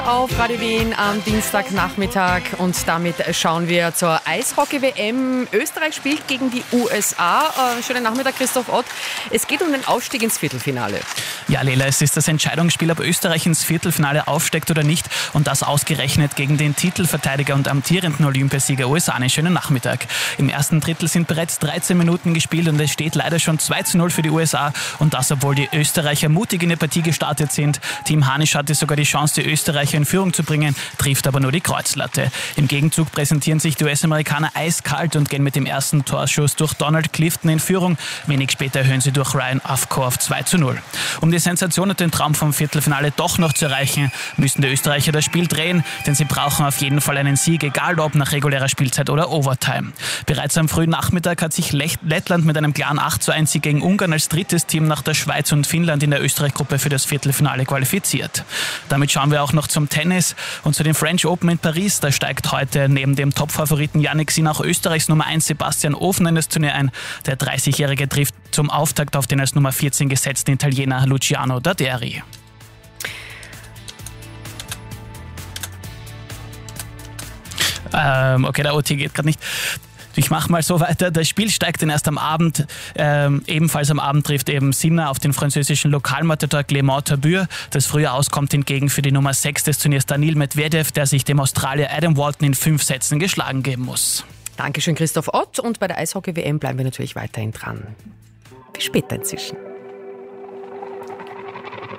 Auf Radio Wien am Dienstagnachmittag und damit schauen wir zur Eishockey-WM. Österreich spielt gegen die USA. Schönen Nachmittag, Christoph Ott. Es geht um den Aufstieg ins Viertelfinale. Ja, Lela, es ist das Entscheidungsspiel, ob Österreich ins Viertelfinale aufsteigt oder nicht, und das ausgerechnet gegen den Titelverteidiger und amtierenden Olympiasieger USA. Einen schönen Nachmittag. Im ersten Drittel sind bereits 13 Minuten gespielt und es steht leider schon 2:0 für die USA, und das, obwohl die Österreicher mutig in die Partie gestartet sind. Team Hanisch hatte sogar die Chance, die Österreicher in Führung zu bringen, trifft aber nur die Kreuzlatte. Im Gegenzug präsentieren sich die US-Amerikaner eiskalt und gehen mit dem ersten Torschuss durch Donald Clifton in Führung. Wenig später erhöhen sie durch Ryan Afko auf 2:0. Um die Sensation und den Traum vom Viertelfinale doch noch zu erreichen, müssen die Österreicher das Spiel drehen, denn sie brauchen auf jeden Fall einen Sieg, egal ob nach regulärer Spielzeit oder Overtime. Bereits am frühen Nachmittag hat sich Lettland mit einem klaren 8:1 Sieg gegen Ungarn als drittes Team nach der Schweiz und Finnland in der Österreich-Gruppe für das Viertelfinale qualifiziert. Damit schauen wir auch noch zum Tennis und zu den French Open in Paris. Da steigt heute neben dem Top-Favoriten Jannik Sinner auch Österreichs Nummer 1 Sebastian Ofen in das Turnier ein. Der 30-Jährige trifft zum Auftakt auf den als Nummer 14 gesetzten Italiener Luciano Daderi. Okay, der OT geht gerade nicht. Ich mache mal so weiter. Das Spiel steigt dann erst am Abend. Ebenfalls am Abend trifft eben Sinner auf den französischen Lokalmatador Clément Tabur. Das früher auskommt hingegen für die Nummer 6 des Turniers Daniil Medvedev, der sich dem Australier Adam Walton in 5 Sätzen geschlagen geben muss. Dankeschön, Christoph Ott. Und bei der Eishockey-WM bleiben wir natürlich weiterhin dran. Bis später inzwischen.